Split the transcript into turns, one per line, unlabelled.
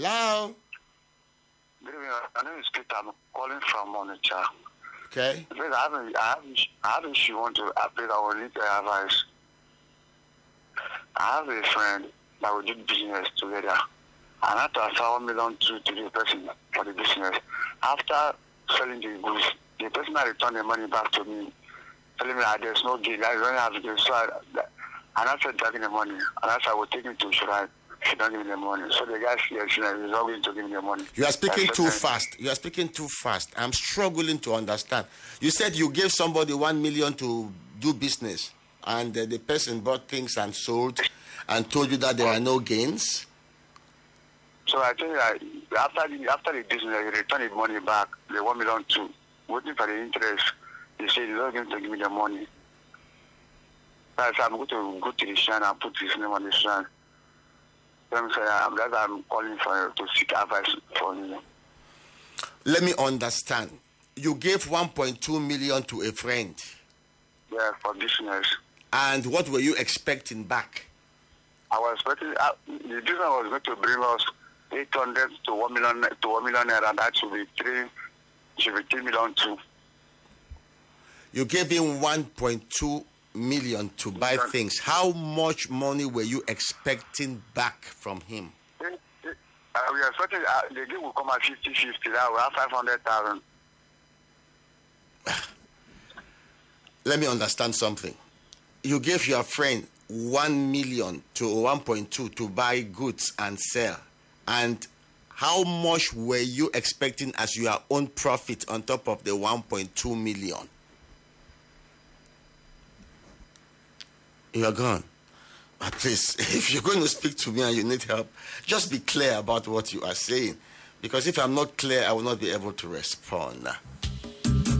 Hello?
Good evening. My name is Peter. I'm calling from Onitsha.
Okay.
Please, I have issue want to please, I will need your advice. I have a friend that we did business together. And I had to transfer 1 million to the person for the business. After selling the goods, the person had returned the money back to me, telling me that there's no gain. I don't have it. So I started dragging the money. And I said I would take him to Shurad. She don't give me the money. So the guy says he's not going to give me the money.
You are speaking too fast. You are speaking too fast. I'm struggling to understand. You said you gave somebody 1 million to do business, and the person bought things and sold and told you that there are no gains.
So I think that after the business, he returned the money back, the 1 million too. Waiting for the interest. He said he's not going to give me the money. So I said I'm going to go to the shrine and put his name on the shrine. I'm calling to seek advice for you.
Let me understand. You gave 1.2 million to a friend.
Yeah, for business.
And what were you expecting back?
I was expecting the business was going to bring us 800 to 1 million naira, and that should be 3 million too.
You gave him 1.2 million to buy things. How much money were you expecting back from him?
We are expecting the deal will come at 50-50. That we have 500,000.
Let me understand something. You gave your friend 1 million to 1.2 to buy goods and sell. And how much were you expecting as your own profit on top of the 1.2 million? You're gone. But please, if you're going to speak to me and you need help, just be clear about what you are saying. Because if I'm not clear, I will not be able to respond.